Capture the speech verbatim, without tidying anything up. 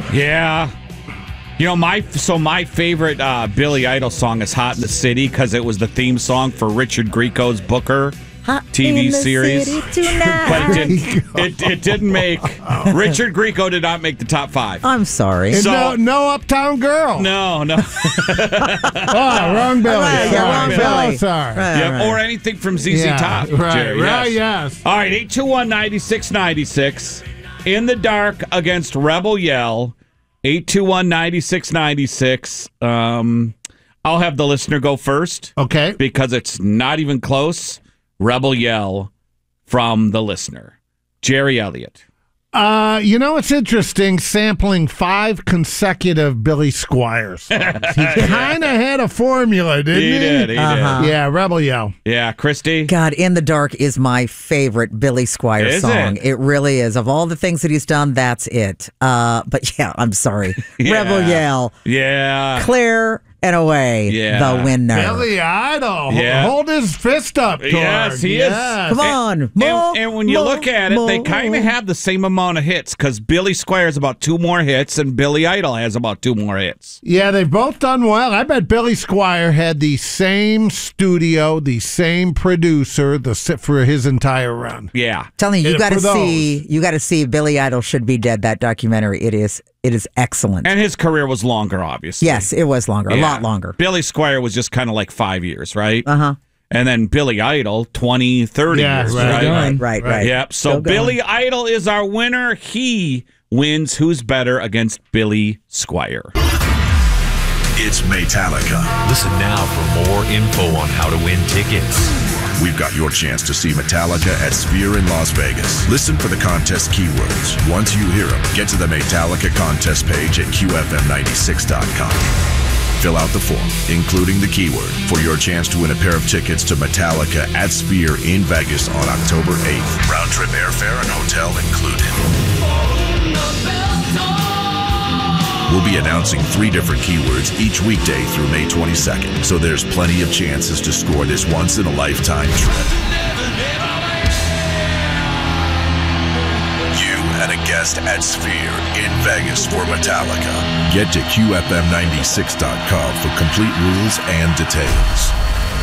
Yeah. You know, my so my favorite uh, Billy Idol song is Hot in the City because it was the theme song for Richard Grieco's Booker Hot T V in the series. city tonight. But it didn't, it, it didn't make, Richard Grieco did not make the top five. I'm sorry. And So- no, no Uptown Girl. No, no. Oh, wrong Billy. Right, yeah, wrong sorry. Billy. Oh, sorry. Right, Yep, right. or anything from Z Z Yeah, Top. right, Jerry, right, yes. yes. All right, eight two one, nine six nine six. In the Dark against Rebel Yell. eight two one, nine six nine six. Um, I'll have the listener go first Okay. because it's not even close. Rebel Yell from the listener. Jerry Elliott. Uh, you know, it's interesting sampling five consecutive Billy Squier songs. He kind of had a formula, didn't he? He did, he Uh-huh. did. Yeah, Rebel Yell. Yeah, Christy. God, In the Dark is my favorite Billy Squier Is song. it? It? really is. Of all the things that he's done, that's it. Uh, but yeah, I'm sorry. Yeah. Rebel Yell, Yeah. Clear and Away, Yeah. the winner. Billy Idol. Yeah. Hold his fist up toward. Yes, he is. Yes. Come on. More, And, and when you more, look at it, they more. kind of have the same amount of hits because Billy Squier has about two more hits and Billy Idol has about two more hits. Yeah, they've both done well. I bet Billy Squier had the same studio, the same producer the for his entire run. Yeah. Telling you, you Yeah, got to for those. see. You got to see Billy Idol Should Be Dead. That documentary. It is. It is excellent. And his career was longer, obviously. Yes, it was longer. A Yeah. lot longer. Billy Squier was just kind of like five years, right? Uh huh. And then Billy Idol, twenty, thirty Yeah, years, right. right? Going. Right. Right. Yep. So Still going. Billy Idol is our winner. He wins Who's Better against Billy Squier. It's Metallica. Listen now for more info on how to win tickets. We've got your chance to see Metallica at Sphere in Las Vegas. Listen for the contest keywords. Once you hear them, get to the Metallica contest page at Q F M ninety-six dot com. Fill out the form, including the keyword, for your chance to win a pair of tickets to Metallica at Sphere in Vegas on October eighth. Round trip airfare and hotel included. We'll be announcing three different keywords each weekday through May twenty-second, so there's plenty of chances to score this once-in-a-lifetime trip. You and a guest at Sphere in Vegas for Metallica. Get to Q F M ninety-six dot com for complete rules and details.